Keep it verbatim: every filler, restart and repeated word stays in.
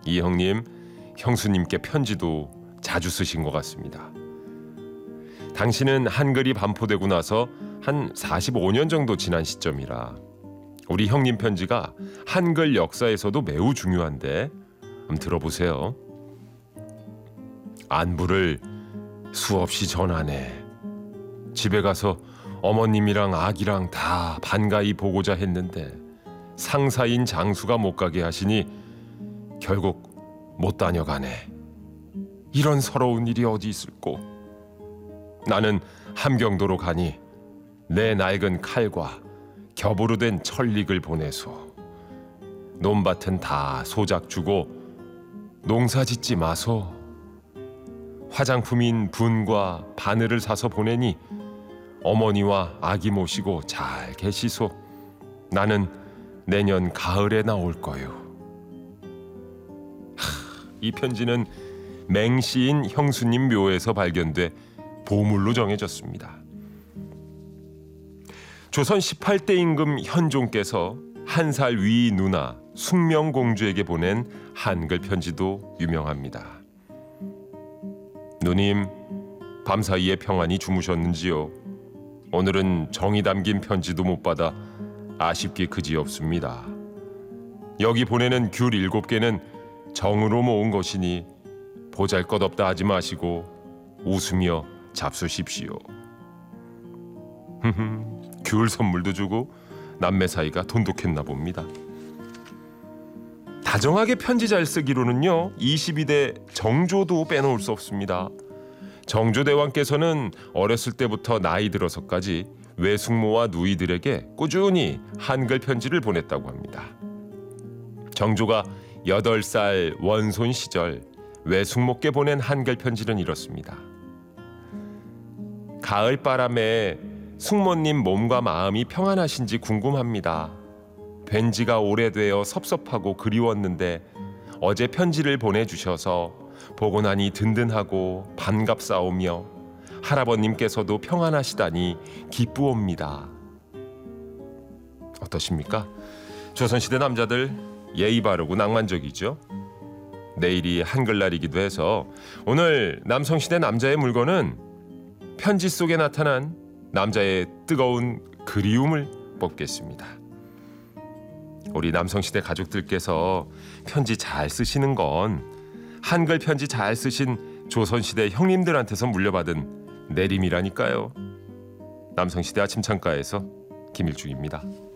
이 형님, 형수님께 편지도 자주 쓰신 것 같습니다. 당시는 한글이 반포되고 나서 한 사십오 년 정도 지난 시점이라 우리 형님 편지가 한글 역사에서도 매우 중요한데 한번 들어보세요. 안부를 수없이 전하네. 집에 가서 어머님이랑 아기랑 다 반가이 보고자 했는데 상사인 장수가 못 가게 하시니 결국 못 다녀가네. 이런 서러운 일이 어디 있을꼬. 나는 함경도로 가니 내 낡은 칼과 겹으로 된 천릭을 보내소. 논밭은 다 소작 주고 농사 짓지 마소. 화장품인 분과 바늘을 사서 보내니 어머니와 아기 모시고 잘 계시소. 나는 내년 가을에 나올 거요. 하, 이 편지는 맹시인 형수님 묘에서 발견돼 보물로 정해졌습니다. 조선 십팔 대 임금 현종께서 한 살 위 누나 숙명공주에게 보낸 한글 편지도 유명합니다. 누님, 밤사이에 평안히 주무셨는지요? 오늘은 정이 담긴 편지도 못 받아 아쉽기 그지없습니다. 여기 보내는 귤 일곱 개는 정으로 모은 것이니 보잘것없다 하지 마시고 웃으며 잡수십시오. 귤 선물도 주고 남매 사이가 돈독했나 봅니다. 다정하게 편지 잘 쓰기로는요, 이십이 대 정조도 빼놓을 수 없습니다. 정조대왕께서는 어렸을 때부터 나이 들어서까지 외숙모와 누이들에게 꾸준히 한글 편지를 보냈다고 합니다. 정조가 여덟 살 원손 시절 외숙모께 보낸 한글 편지는 이렇습니다. 가을바람에 숙모님 몸과 마음이 평안하신지 궁금합니다. 뵌 지가 오래되어 섭섭하고 그리웠는데 어제 편지를 보내주셔서 보고 나니 든든하고 반갑사오며 할아버님께서도 평안하시다니 기쁘옵니다. 어떠십니까? 조선시대 남자들 예의 바르고 낭만적이죠. 내일이 한글날이기도 해서 오늘 남성시대 남자의 물건은 편지 속에 나타난 남자의 뜨거운 그리움을 뽑겠습니다. 우리 남성시대 가족들께서 편지 잘 쓰시는 건 한글 편지 잘 쓰신 조선시대 형님들한테서 물려받은 내림이라니까요. 남성시대 아침창가에서 김일중입니다.